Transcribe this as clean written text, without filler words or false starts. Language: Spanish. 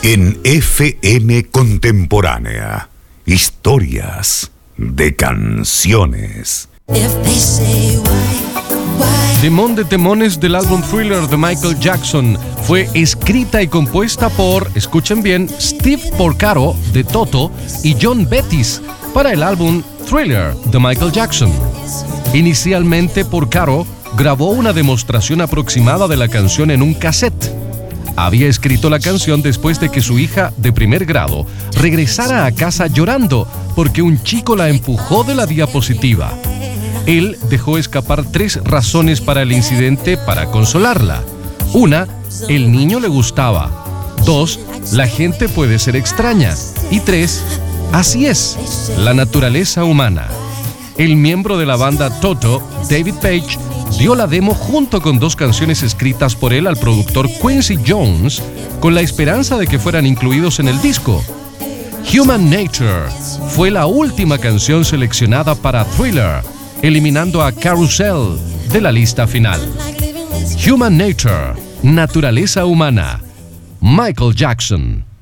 En FM Contemporánea, historias de canciones. Temón de temones del álbum Thriller de Michael Jackson fue escrita y compuesta por, escuchen bien, Steve Porcaro de Toto y John Bettis para el álbum Thriller de Michael Jackson. Inicialmente, Porcaro grabó una demostración aproximada de la canción en un cassette. Había escrito la canción después de que su hija de primer grado regresara a casa llorando porque un chico la empujó de la diapositiva. Él dejó escapar 3 razones para el incidente para consolarla. 1, el niño le gustaba. 2, la gente puede ser extraña. Y 3, así es, la naturaleza humana. El miembro de la banda Toto, David Page, dio la demo junto con 2 canciones escritas por él al productor Quincy Jones, con la esperanza de que fueran incluidos en el disco. Human Nature fue la última canción seleccionada para Thriller, eliminando a Carousel de la lista final. Human Nature, naturaleza humana, Michael Jackson.